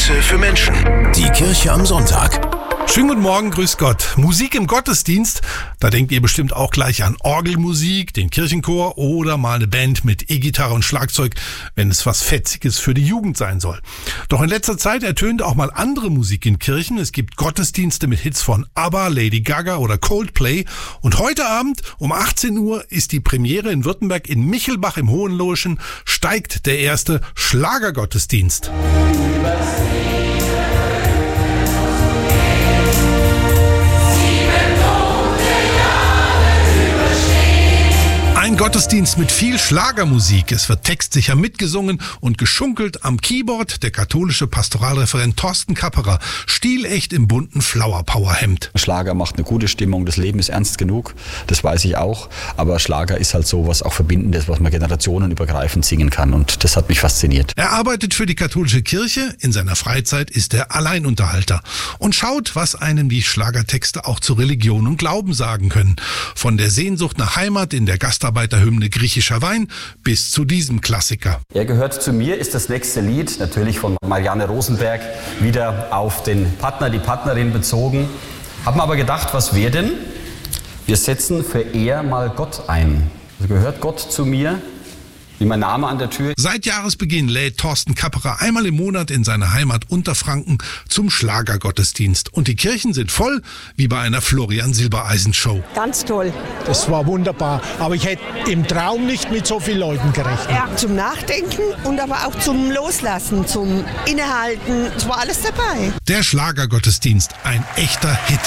Impulse für Menschen. Die Kirche am Sonntag. Schönen guten Morgen, grüß Gott. Musik im Gottesdienst, da denkt ihr bestimmt auch gleich an Orgelmusik, den Kirchenchor oder mal eine Band mit E-Gitarre und Schlagzeug, wenn es was Fetziges für die Jugend sein soll. Doch in letzter Zeit ertönt auch mal andere Musik in Kirchen. Es gibt Gottesdienste mit Hits von ABBA, Lady Gaga oder Coldplay. Und heute Abend um 18 Uhr ist die Premiere in Württemberg in Michelbach im Hohenlohischen, steigt der erste Schlagergottesdienst. Ein Gottesdienst mit viel Schlagermusik. Es wird textsicher mitgesungen und geschunkelt am Keyboard der katholische Pastoralreferent Thorsten Kapperer, stilecht im bunten Flower-Power-Hemd. Schlager macht eine gute Stimmung, das Leben ist ernst genug, das weiß ich auch, aber Schlager ist halt so was auch Verbindendes, was man generationenübergreifend singen kann und das hat mich fasziniert. Er arbeitet für die katholische Kirche, in seiner Freizeit ist er Alleinunterhalter und schaut, was einem die Schlagertexte auch zu Religion und Glauben sagen können. Von der Sehnsucht nach Heimat in der Gastarbeiterhymne Griechischer Wein bis zu diesem Klassiker. Er gehört zu mir ist das nächste Lied, natürlich von Marianne Rosenberg, wieder auf den Partner, die Partnerin bezogen. Haben aber gedacht, was wäre denn? Wir setzen für er mal Gott ein. Also gehört Gott zu mir, wie mein Name an der Tür. Seit Jahresbeginn lädt Thorsten Kapperer einmal im Monat in seiner Heimat Unterfranken zum Schlagergottesdienst. Und die Kirchen sind voll, wie bei einer Florian-Silbereisen-Show. Ganz toll. Das war wunderbar, aber ich hätte im Traum nicht mit so vielen Leuten gerechnet. Ja, zum Nachdenken und aber auch zum Loslassen, zum Innehalten. Es war alles dabei. Der Schlagergottesdienst, ein echter Hit.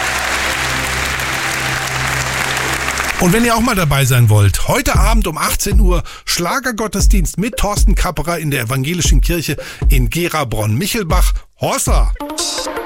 Und wenn ihr auch mal dabei sein wollt, heute Abend um 18 Uhr Schlagergottesdienst mit Thorsten Kapperer in der Evangelischen Kirche in Gerabronn-Michelbach. Hossa!